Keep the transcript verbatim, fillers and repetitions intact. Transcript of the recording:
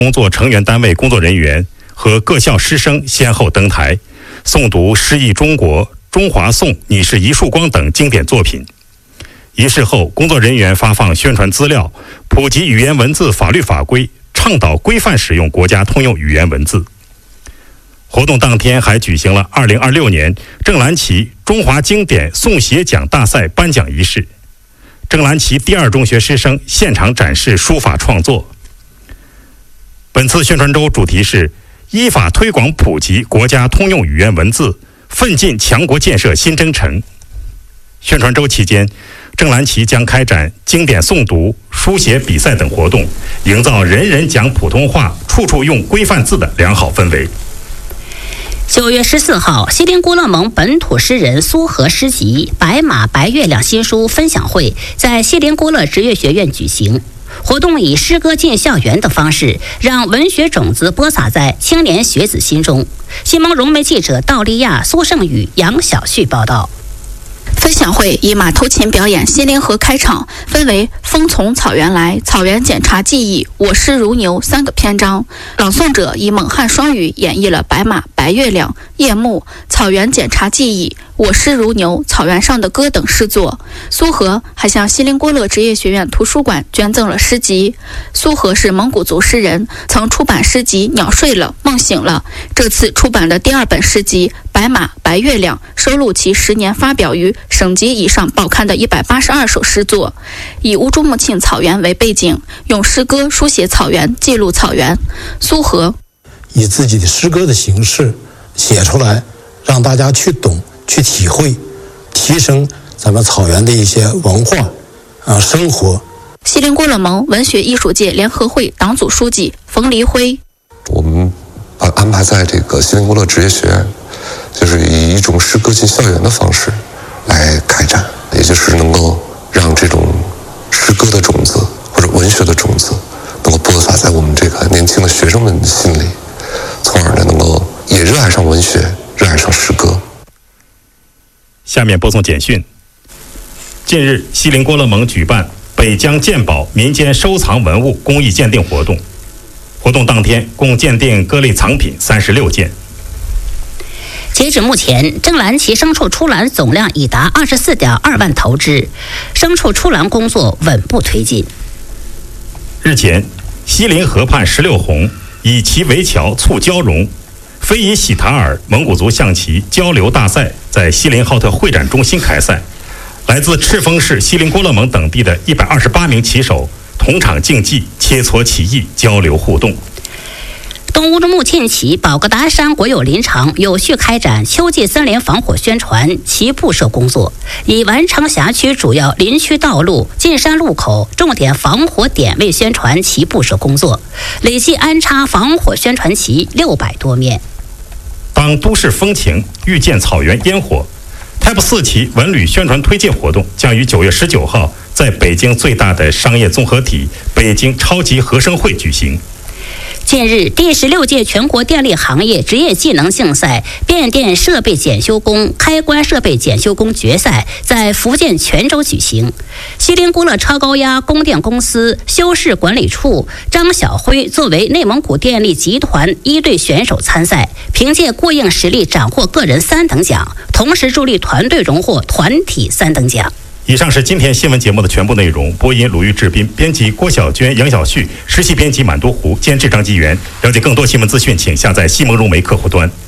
工作成员单位工作人员和各校师生先后登台，诵读《诗意中国》《中华颂》《你是一束光》等经典作品。仪式后，工作人员发放宣传资料，普及语言文字法律法规，倡导规范使用国家通用语言文字。活动当天还举行了二零二六年郑蓝旗中华经典诵写奖大赛颁奖仪式。郑蓝旗第二中学师生现场展示书法创作。本次宣传周主题是依法推广普及国家通用语言文字，奋进强国建设新征程。宣传周期间，郑蓝旗将开展经典诵读、书写比赛等活动，营造人人讲普通话、处处用规范字的良好氛围。 九月十四号，锡林郭勒盟本土诗人苏荷诗集《白马白月亮》新书分享会在锡林郭勒职业学院举行。活动以诗歌进校园的方式，让文学种子播撒在青年学子心中。新蒙融媒记者道利亚、苏胜宇、杨晓旭报道。 分享会以马头琴表演《锡林河》开场，分为“风从草原来”、“草原检查记忆”、“我师如牛”三个篇章。朗诵者以蒙汉双语演绎了《白马白月亮》《夜幕》《草原检查记忆》《我师如牛》《草原上的歌》等诗作。苏荷还向锡林郭勒职业学院图书馆捐赠了诗集。苏荷是蒙古族诗人，曾出版诗集《鸟睡了，梦醒了》。这次出版的第二本诗集《白马白月亮》收录其十年发表于省级以上报刊的一百八十二首诗作，以乌珠穆沁草原为背景，用诗歌书写草原，记录草原。苏荷以自己的诗歌的形式写出来，让大家去懂、去体会，提升咱们草原的一些文化啊生活。 锡林郭勒盟文学艺术界联合会党组书记冯黎辉， 我们把安排在这个锡林郭勒职业学院，就是以一种诗歌进校园的方式来开展，也就是能够让这种诗歌的种子或者文学的种子能够播撒在我们这个年轻的学生们的心里，从而呢能够也热爱上文学，热爱上诗歌。 下面播送简讯。近日，锡林郭勒盟举办北疆鉴宝民间收藏文物公益鉴定活动，活动当天共鉴定各类藏品三十六件。 截止目前，郑蓝旗牲畜出栏总量已达二十四点二万头只，牲畜出栏工作稳步推进。 日前，锡林河畔石榴红以旗为桥促交融，非遗喜塔尔蒙古族象棋交流大赛在锡林浩特会展中心开赛，来自赤峰市、锡林郭勒盟等地的一百二十八名棋手同场竞技，切磋棋艺，交流互动。 东乌珠穆沁旗宝格达山国有林场有序开展秋季森林防火宣传旗布设工作，已完成辖区主要林区道路、进山路口重点防火点位宣传旗布设工作，累计安插防火宣传旗六百多面。 当都市风情遇见草原烟火 Type 四旗文旅宣传推介活动将于九月十九号在北京最大的商业综合体北京超级合生汇举行。 近日，第十六届全国电力行业职业技能竞赛变电设备检修工、开关设备检修工决赛在福建泉州举行。锡林郭勒超高压供电公司修饰管理处张晓辉作为内蒙古电力集团一队选手参赛，凭借过硬实力斩获个人三等奖，同时助力团队荣获团体三等奖。 以上是今天新闻节目的全部内容。播音鲁豫志斌，编辑郭晓娟、杨晓旭，实习编辑满都湖，监制张吉元。了解更多新闻资讯，请下载西蒙融媒客户端。